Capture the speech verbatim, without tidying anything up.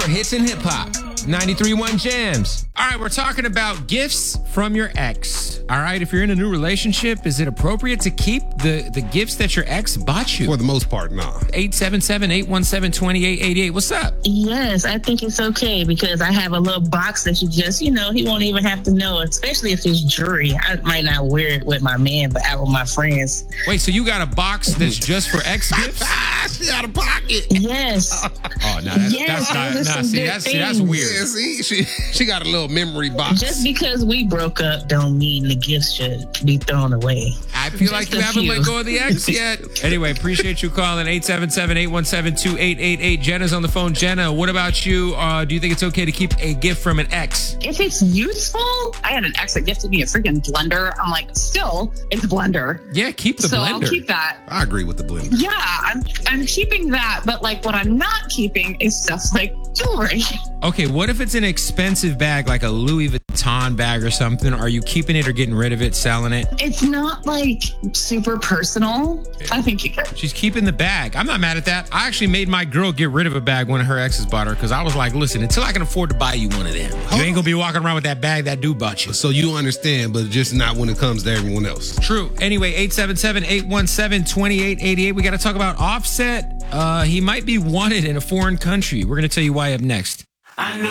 for hits and hip hop. ninety-three point one Jams. All right, we're talking about gifts from your ex. All right, if you're in a new relationship, is it appropriate to keep the, the gifts that your ex bought you? For the most part, nah. eight seven seven, eight one seven, two eight eight eight. What's up? Yes, I think it's okay because I have a little box that you just, you know, he won't even have to know, especially if it's jewelry. I might not wear it with my man, but out with my friends. Wait, so you got a box that's just for ex gifts? She out of pocket. Yes. Oh, no, that's, Yes, that's not, those are nah, some see, good that's, see, that's things. weird. Yeah, see, she, she got a little memory box. Just because we broke up don't mean the gifts should be thrown away. I feel Just like you a haven't few. let go of the ex yet. Anyway, appreciate you calling eight seven seven, eight one seven, two eight eight eight. Jenna's on the phone. Jenna, what about you? Uh, do you think it's okay to keep a gift from an ex? If it's useful, I had an ex that gifted me a freaking blender. I'm like, still, it's a blender. Yeah, keep the so blender. I'll keep that. I agree with the blender. Yeah, I'm I'm keeping that, but like what I'm not keeping is stuff like jewelry. Okay, what if it's an expensive bag, like a Louis Vuitton bag or something? Are you keeping it or getting rid of it, selling it? It's not like super personal. I think you could. She's keeping the bag. I'm not mad at that. I actually made my girl get rid of a bag when her exes bought her because I was like, listen, until I can afford to buy you one of them, you ain't gonna be walking around with that bag that dude bought you. So you understand, but just not when it comes to everyone else. True. Anyway, eight seven seven, eight one seven, two eight eight eight. We got to talk about Offset. Uh, he might be wanted in a foreign country. We're going to tell you why up next. I know